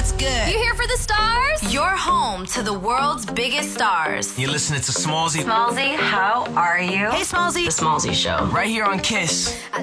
what's good? You here for the stars? You're home to the world's biggest stars. You're listening to Smallzy. Smallzy, how are you? Hey, Smallzy. The Smallzy Show. Right here on KISS.